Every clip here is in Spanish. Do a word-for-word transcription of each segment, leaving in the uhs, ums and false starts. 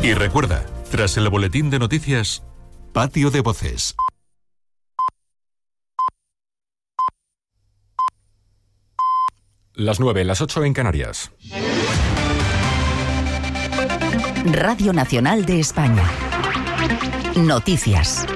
Y recuerda, tras el boletín de noticias, Patio de Voces. Las nueve, las ocho en Canarias. Radio Nacional de España. Noticias.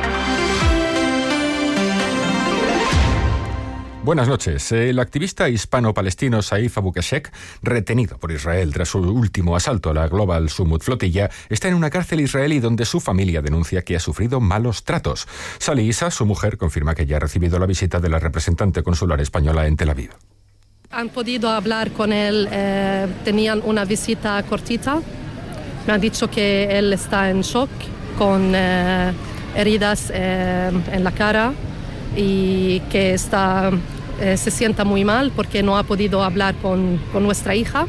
Buenas noches. El activista hispano-palestino Saif Abu Qashek, retenido por Israel tras su último asalto a la Global Summit Flotilla, está en una cárcel israelí donde su familia denuncia que ha sufrido malos tratos. Sally Issa, su mujer, confirma que ya ha recibido la visita de la representante consular española en Tel Aviv. Han podido hablar con él, eh, tenían una visita cortita. Me han dicho que él está en shock, con eh, heridas eh, en la cara y que está, eh, se sienta muy mal porque no ha podido hablar con, con nuestra hija.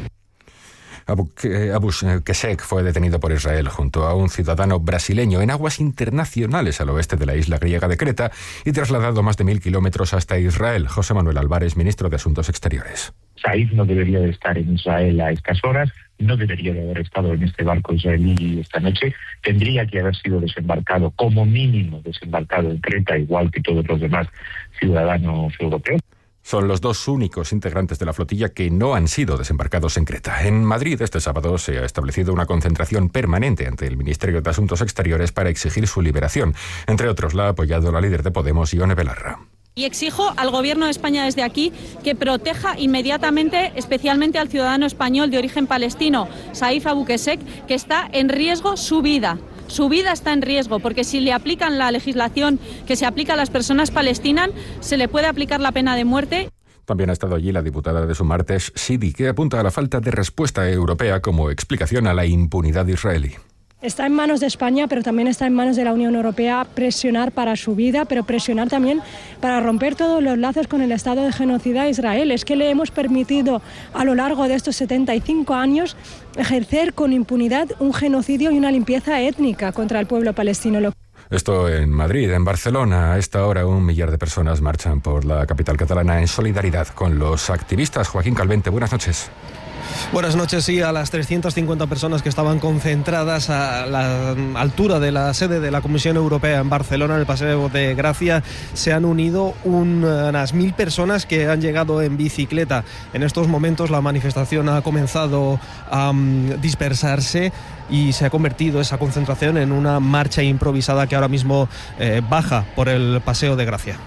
Abu, Abu Qashek fue detenido por Israel junto a un ciudadano brasileño en aguas internacionales al oeste de la isla griega de Creta y trasladado más de mil kilómetros hasta Israel. José Manuel Álvarez, ministro de Asuntos Exteriores. Saif no debería de estar en Israel a estas horas, no debería de haber estado en este barco israelí esta noche, tendría que haber sido desembarcado, como mínimo desembarcado en Creta, igual que todos los demás ciudadanos europeos. Son los dos únicos integrantes de la flotilla que no han sido desembarcados en Creta. En Madrid este sábado se ha establecido una concentración permanente ante el Ministerio de Asuntos Exteriores para exigir su liberación. Entre otros, la ha apoyado la líder de Podemos, Ione Belarra. Y exijo al Gobierno de España desde aquí que proteja inmediatamente, especialmente al ciudadano español de origen palestino, Saif Abu Qashek, que está en riesgo su vida. Su vida está en riesgo, porque si le aplican la legislación que se aplica a las personas palestinas, se le puede aplicar la pena de muerte. También ha estado allí la diputada de Sumartes, Sidi, que apunta a la falta de respuesta europea como explicación a la impunidad israelí. Está en manos de España, pero también está en manos de la Unión Europea presionar para su vida, pero presionar también para romper todos los lazos con el Estado de genocida de Israel. Es que le hemos permitido a lo largo de estos setenta y cinco años ejercer con impunidad un genocidio y una limpieza étnica contra el pueblo palestino. Esto en Madrid. En Barcelona, a esta hora, un millar de personas marchan por la capital catalana en solidaridad con los activistas. Joaquín Calvente, buenas noches. Buenas noches. Sí, a las trescientas cincuenta personas que estaban concentradas a la altura de la sede de la Comisión Europea en Barcelona, en el Paseo de Gracia, se han unido unas mil personas que han llegado en bicicleta. En estos momentos la manifestación ha comenzado a um, dispersarse y se ha convertido esa concentración en una marcha improvisada que ahora mismo eh, baja por el Paseo de Gracia.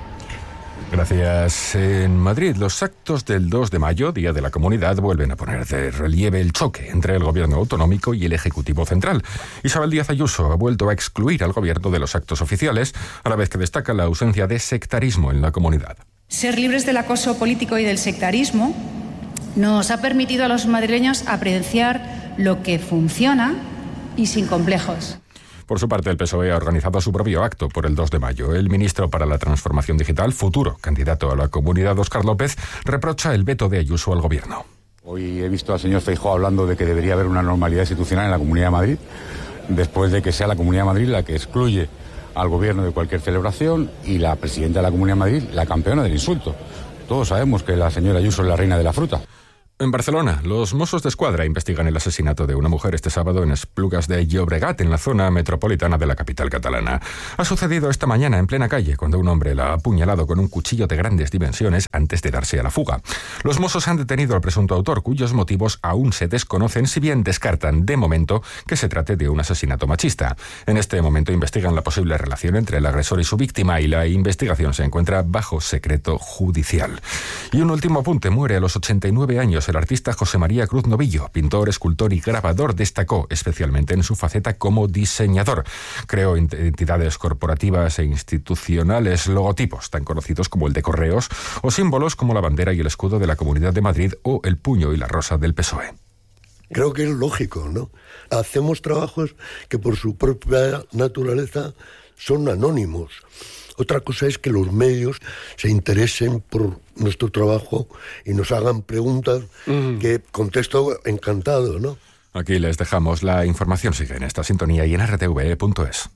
Gracias. En Madrid, los actos del dos de mayo, Día de la Comunidad, vuelven a poner de relieve el choque entre el Gobierno autonómico y el Ejecutivo central. Isabel Díaz Ayuso ha vuelto a excluir al Gobierno de los actos oficiales, a la vez que destaca la ausencia de sectarismo en la comunidad. Ser libres del acoso político y del sectarismo nos ha permitido a los madrileños apreciar lo que funciona y sin complejos. Por su parte, el P S O E ha organizado su propio acto por el dos de mayo. El ministro para la Transformación Digital, futuro candidato a la Comunidad, Óscar López, reprocha el veto de Ayuso al Gobierno. Hoy he visto al señor Feijóo hablando de que debería haber una normalidad institucional en la Comunidad de Madrid, después de que sea la Comunidad de Madrid la que excluye al Gobierno de cualquier celebración y la presidenta de la Comunidad de Madrid la campeona del insulto. Todos sabemos que la señora Ayuso es la reina de la fruta. En Barcelona, los Mossos d'Esquadra investigan el asesinato de una mujer este sábado en Esplugas de Llobregat, en la zona metropolitana de la capital catalana. Ha sucedido esta mañana en plena calle, cuando un hombre la ha apuñalado con un cuchillo de grandes dimensiones antes de darse a la fuga. Los Mossos han detenido al presunto autor, cuyos motivos aún se desconocen, si bien descartan de momento que se trate de un asesinato machista. En este momento investigan la posible relación entre el agresor y su víctima y la investigación se encuentra bajo secreto judicial. Y un último apunte: muere a los ochenta y nueve años el artista José María Cruz Novillo, pintor, escultor y grabador. Destacó especialmente en su faceta como diseñador. Creó entidades corporativas e institucionales, logotipos tan conocidos como el de Correos o símbolos como la bandera y el escudo de la Comunidad de Madrid o el puño y la rosa del P S O E. Creo que es lógico, ¿no? Hacemos trabajos que por su propia naturaleza son anónimos. Otra cosa es que los medios se interesen por nuestro trabajo y nos hagan preguntas mm. que contesto encantado, ¿no? Aquí les dejamos. La información sigue en esta sintonía y en r t v e punto es.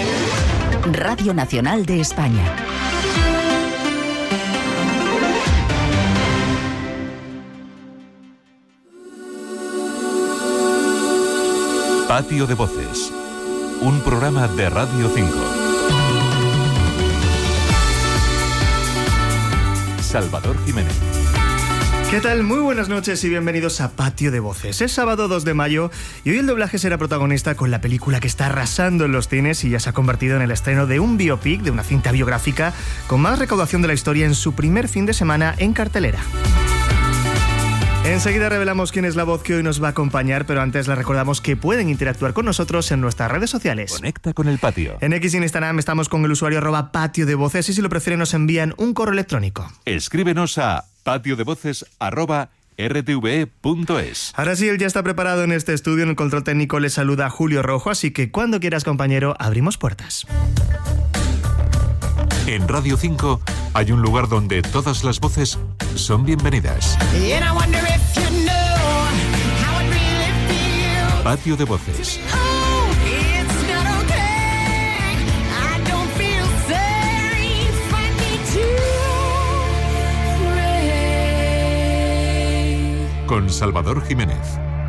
Radio Nacional de España. Patio de Voces, un programa de Radio cinco. Salvador Jiménez. ¿Qué tal? Muy buenas noches y bienvenidos a Patio de Voces. Es sábado dos de mayo y hoy el doblaje será protagonista con la película que está arrasando en los cines y ya se ha convertido en el estreno de un biopic, de una cinta biográfica con más recaudación de la historia en su primer fin de semana en cartelera. Enseguida revelamos quién es la voz que hoy nos va a acompañar, pero antes les recordamos que pueden interactuar con nosotros en nuestras redes sociales. Conecta con el patio. En X y en Instagram estamos con el usuario arroba patio de voces y si lo prefieren nos envían un correo electrónico. Escríbenos a patiodevoces arroba r t v e punto es. Ahora sí, él ya está preparado en este estudio. En el control técnico le saluda Julio Rojo, así que cuando quieras, compañero, abrimos puertas. En Radio cinco hay un lugar donde todas las voces son bienvenidas. Patio de Voces. Con Salvador Jiménez.